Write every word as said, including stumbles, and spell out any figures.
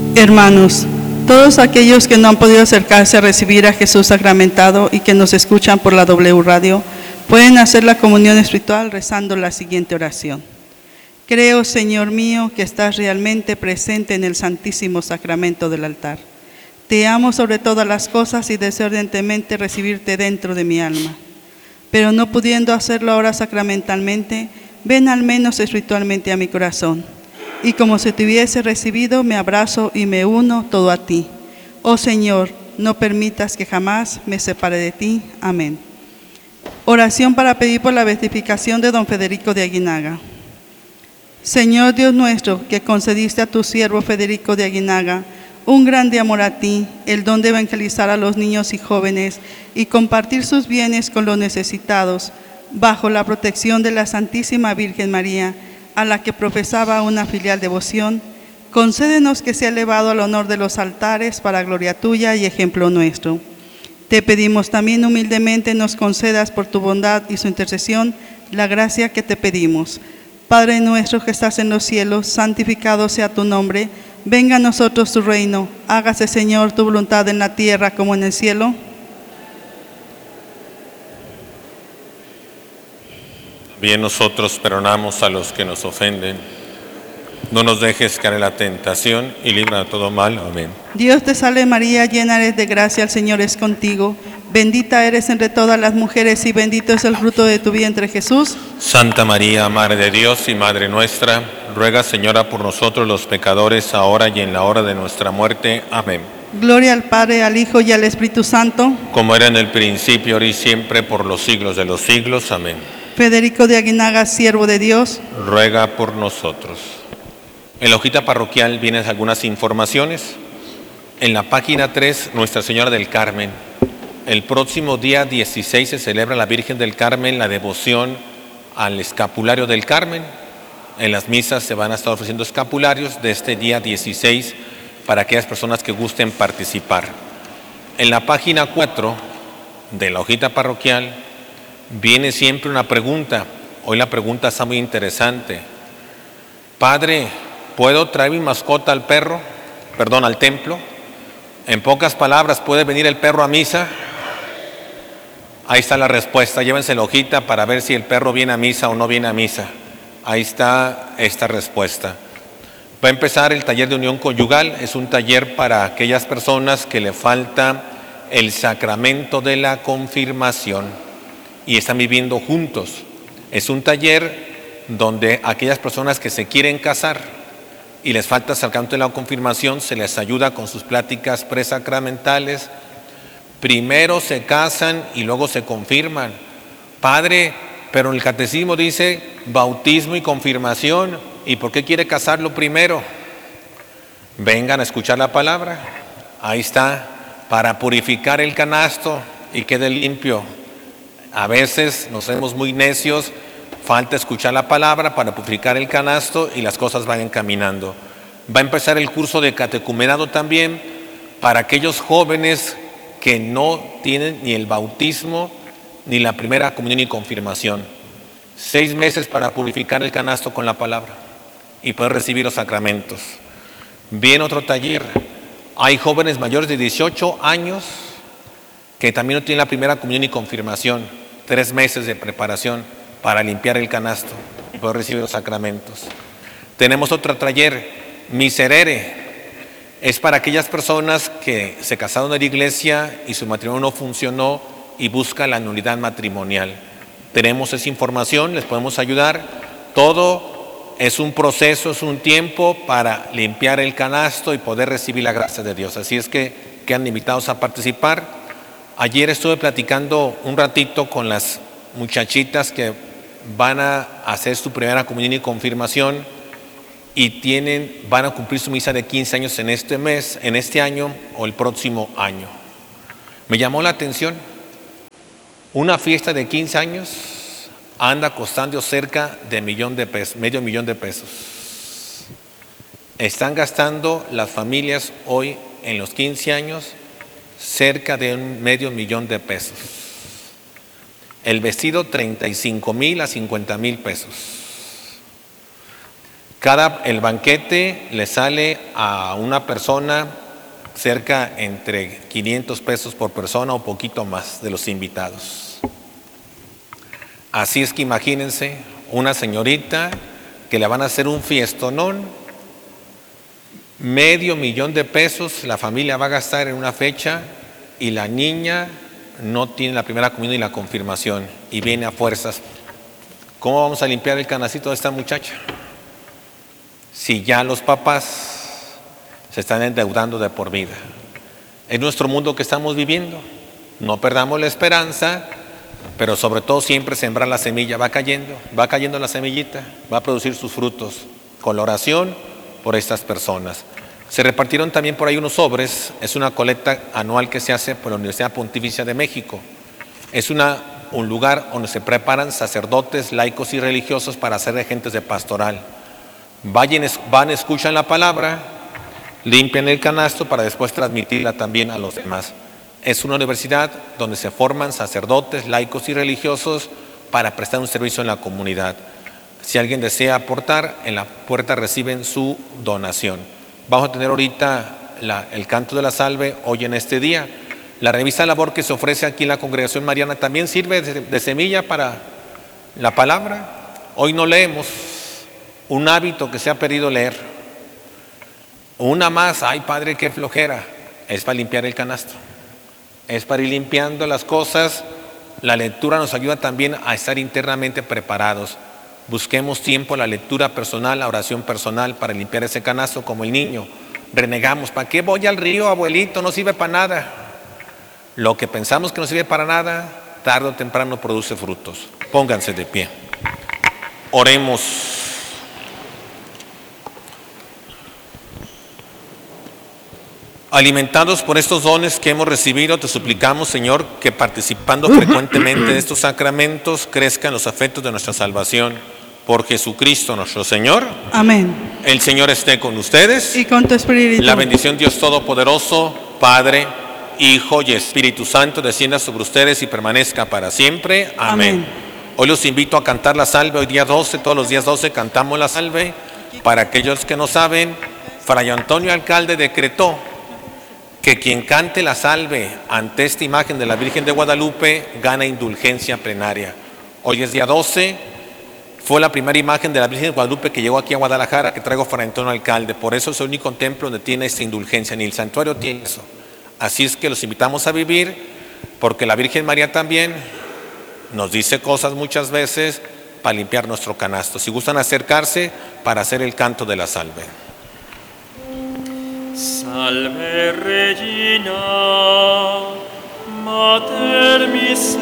Hermanos, todos aquellos que no han podido acercarse a recibir a Jesús sacramentado y que nos escuchan por la W Radio, pueden hacer la comunión espiritual rezando la siguiente oración. Creo, Señor mío, que estás realmente presente en el Santísimo Sacramento del altar. Te amo sobre todas las cosas y deseo ardientemente recibirte dentro de mi alma. Pero no pudiendo hacerlo ahora sacramentalmente, ven al menos espiritualmente a mi corazón. Y como si te hubiese recibido, me abrazo y me uno todo a ti. Oh Señor, no permitas que jamás me separe de ti. Amén. Oración para pedir por la beatificación de don Federico de Aguinaga. Señor Dios nuestro, que concediste a tu siervo Federico de Aguinaga un grande amor a ti, el don de evangelizar a los niños y jóvenes y compartir sus bienes con los necesitados, bajo la protección de la Santísima Virgen María, a la que profesaba una filial devoción, concédenos que sea elevado al honor de los altares para gloria tuya y ejemplo nuestro. Te pedimos también humildemente nos concedas por tu bondad y su intercesión la gracia que te pedimos. Padre nuestro que estás en los cielos, santificado sea tu nombre. Venga a nosotros tu reino. Hágase, Señor, tu voluntad en la tierra como en el cielo. Bien, nosotros perdonamos a los que nos ofenden. No nos dejes caer en la tentación y libra de todo mal. Amén. Dios te salve María, llena eres de gracia, el Señor es contigo. Bendita eres entre todas las mujeres y bendito es el fruto de tu vientre, Jesús. Santa María, Madre de Dios y Madre nuestra, ruega, Señora, por nosotros los pecadores, ahora y en la hora de nuestra muerte. Amén. Gloria al Padre, al Hijo y al Espíritu Santo. Como era en el principio, ahora y siempre, por los siglos de los siglos. Amén. Federico de Aguinaga, siervo de Dios, ruega por nosotros. En la hojita parroquial vienen algunas informaciones. En la página tres, Nuestra Señora del Carmen. El próximo día dieciséis se celebra la Virgen del Carmen, la devoción al escapulario del Carmen. En las misas se van a estar ofreciendo escapularios de este día dieciséis para aquellas personas que gusten participar. En la página cuatro de la hojita parroquial viene siempre una pregunta. Hoy la pregunta está muy interesante. Padre, ¿puedo traer mi mascota al perro? Perdón, al templo. En pocas palabras, ¿puede venir el perro a misa? Ahí está la respuesta. Llévense la hojita para ver si el perro viene a misa o no viene a misa. Ahí está esta respuesta. Va a empezar el taller de unión conyugal. Es un taller para aquellas personas que le falta el sacramento de la confirmación y están viviendo juntos. Es un taller donde aquellas personas que se quieren casar y les falta el sacramento de la confirmación, se les ayuda con sus pláticas presacramentales. Primero se casan y luego se confirman. Padre, pero en el catecismo dice bautismo y confirmación. ¿Y por qué quiere casarlo primero? Vengan a escuchar la palabra. Ahí está, para purificar el canasto y quede limpio. A veces nos hacemos muy necios, falta escuchar la palabra para purificar el canasto y las cosas van encaminando. Va a empezar el curso de catecumenado también para aquellos jóvenes que no tienen ni el bautismo ni la primera comunión y confirmación. Seis meses para purificar el canasto con la palabra y poder recibir los sacramentos. Viene otro taller. Hay jóvenes mayores de dieciocho años que también no tienen la primera comunión y confirmación. Tres meses de preparación para limpiar el canasto y poder recibir los sacramentos. Tenemos otro taller, Miserere. Es para aquellas personas que se casaron en la iglesia y su matrimonio no funcionó y buscan la nulidad matrimonial. Tenemos esa información, les podemos ayudar. Todo es un proceso, es un tiempo para limpiar el canasto y poder recibir la gracia de Dios. Así es que quedan invitados a participar. Ayer estuve platicando un ratito con las muchachitas que van a hacer su primera comunión y confirmación y tienen, van a cumplir su misa de quince años en este mes, en este año o el próximo año. Me llamó la atención, una fiesta de quince años anda costando cerca de millón de pesos, medio millón de pesos. Están gastando las familias hoy en los quince años cerca de un medio millón de pesos. El vestido treinta y cinco mil a cincuenta mil pesos. Cada, el banquete le sale a una persona cerca entre quinientos pesos por persona o poquito más de los invitados. Así es que imagínense una señorita que le van a hacer un fiestonón, medio millón de pesos la familia va a gastar en una fecha y la niña no tiene la primera comunión y la confirmación y viene a fuerzas. ¿Cómo vamos a limpiar el canacito de esta muchacha? Si ya los papás se están endeudando de por vida. Es nuestro mundo que estamos viviendo. No perdamos la esperanza, pero sobre todo siempre sembrar la semilla. Va cayendo, va cayendo la semillita, va a producir sus frutos con la oración por estas personas. Se repartieron también por ahí unos sobres. Es una colecta anual que se hace por la Universidad Pontificia de México. Es una, un lugar donde se preparan sacerdotes, laicos y religiosos para ser agentes de pastoral. Vayan, van, escuchan la palabra, limpian el canasto para después transmitirla también a los demás. Es una universidad donde se forman sacerdotes, laicos y religiosos para prestar un servicio en la comunidad. Si alguien desea aportar, en la puerta reciben su donación. Vamos a tener ahorita la, el canto de la salve hoy en este día. La revista Labor que se ofrece aquí en la Congregación Mariana también sirve de, de semilla para la palabra. Hoy no leemos. Un hábito que se ha perdido leer. Una más, ay padre, qué flojera. Es para limpiar el canasto. Es para ir limpiando las cosas. La lectura nos ayuda también a estar internamente preparados. Busquemos tiempo, la lectura personal, la oración personal para limpiar ese canasto como el niño. Renegamos, ¿para qué voy al río, abuelito? No sirve para nada. Lo que pensamos que no sirve para nada, tarde o temprano produce frutos. Pónganse de pie. Oremos. Alimentados por estos dones que hemos recibido, te suplicamos, Señor, que participando frecuentemente de estos sacramentos crezcan los afectos de nuestra salvación. Por Jesucristo nuestro Señor. Amén. El Señor esté con ustedes. Y con tu espíritu. La bendición de Dios Todopoderoso, Padre, Hijo y Espíritu Santo, descienda sobre ustedes y permanezca para siempre. Amén. Amén. Hoy los invito a cantar la salve. Hoy día doce, todos los días doce cantamos la salve. Para aquellos que no saben, Fray Antonio Alcalde decretó que quien cante la salve ante esta imagen de la Virgen de Guadalupe gana indulgencia plenaria. Hoy es día doce, fue la primera imagen de la Virgen de Guadalupe que llegó aquí a Guadalajara, que traigo Fray Antonio Alcalde. Por eso es el único templo donde tiene esta indulgencia, ni el santuario tiene eso. Así es que los invitamos a vivir, porque la Virgen María también nos dice cosas muchas veces para limpiar nuestro canasto. Si gustan acercarse para hacer el canto de la salve. Salve Regina, Mater Misericordiae,